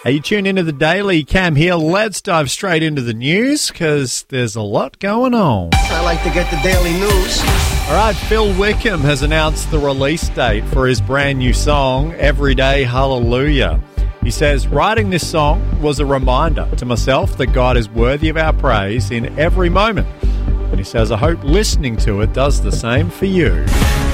Hey, you tuned into the Daily. Cam here. Let's dive straight into the news because there's a lot going on. I like to get the daily news. All right, Phil Wickham has announced the release date for his brand new song, Everyday Hallelujah. He says, writing this song was a reminder to myself that God is worthy of our praise in every moment. And he says, I hope listening to it does the same for you.